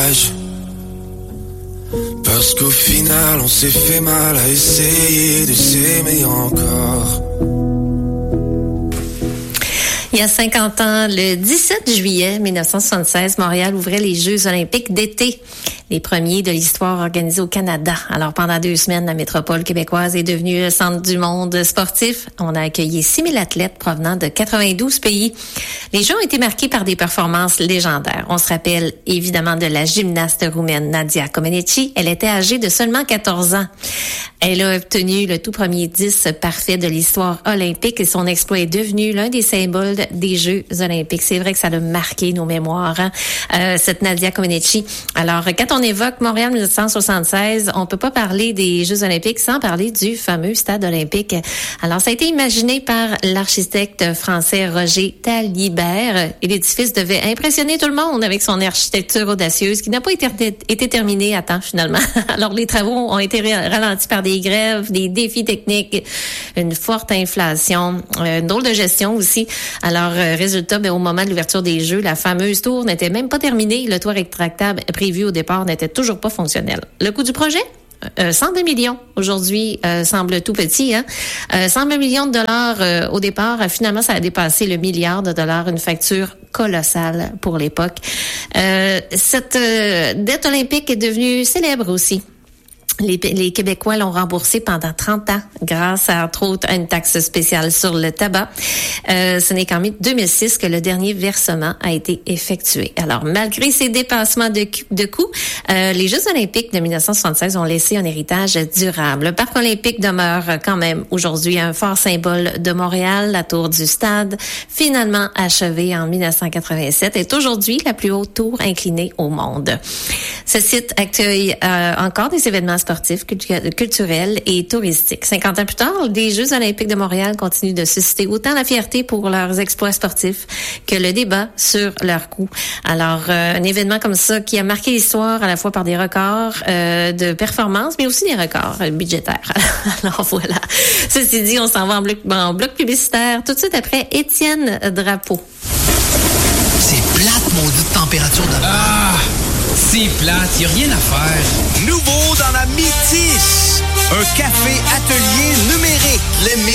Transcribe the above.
Parce qu'au final, on s'est fait mal à essayer de s'aimer encore. Il y a 50 ans, le 17 juillet 1976, Montréal ouvrait les Jeux olympiques d'été, les premiers de l'histoire organisés au Canada. Alors, pendant 2 semaines, la métropole québécoise est devenue le centre du monde sportif. On a accueilli 6000 athlètes provenant de 92 pays. Les Jeux ont été marqués par des performances légendaires. On se rappelle évidemment de la gymnaste roumaine Nadia Comaneci. Elle était âgée de seulement 14 ans. Elle a obtenu le tout premier 10 parfait de l'histoire olympique et son exploit est devenu l'un des symboles des Jeux olympiques. C'est vrai que ça a marqué nos mémoires, hein? Cette Nadia Comaneci. Alors, quand on évoque Montréal 1976, on peut pas parler des Jeux olympiques sans parler du fameux stade olympique. Alors, ça a été imaginé par l'architecte français Roger Talibert et l'édifice devait impressionner tout le monde avec son architecture audacieuse qui n'a pas été terminée à temps finalement. Alors, les travaux ont été ralentis par des grèves, des défis techniques, une forte inflation, une drôle de gestion aussi. Alors, résultat, au moment de l'ouverture des Jeux, la fameuse tour n'était même pas terminée. Le toit rétractable prévu au départ n'était toujours pas fonctionnel. Le coût du projet? 102 millions. Aujourd'hui, semble tout petit, hein? 120 millions de dollars au départ. Finalement, ça a dépassé le $1 milliard. Une facture colossale pour l'époque. Cette dette olympique est devenue célèbre aussi. Les Québécois l'ont remboursé pendant 30 ans grâce à, entre autres, à une taxe spéciale sur le tabac. Ce n'est qu'en 2006 que le dernier versement a été effectué. Alors, malgré ces dépassements de coûts, les Jeux olympiques de 1976 ont laissé un héritage durable. Le parc olympique demeure quand même aujourd'hui un fort symbole de Montréal. La tour du stade, finalement achevée en 1987, est aujourd'hui la plus haute tour inclinée au monde. Ce site accueille encore des événements sportifs, culturels et touristiques. 50 ans plus tard, les Jeux olympiques de Montréal continuent de susciter autant la fierté pour leurs exploits sportifs que le débat sur leur coût. Alors, un événement comme ça qui a marqué l'histoire à la fois par des records de performance, mais aussi des records budgétaires. Alors voilà. Ceci dit, on s'en va en bloc publicitaire tout de suite après Étienne Drapeau. C'est plate, maudite température de mer. Ah! C'est plate, y a rien à faire. Nouveau dans la Métis, un café atelier numérique.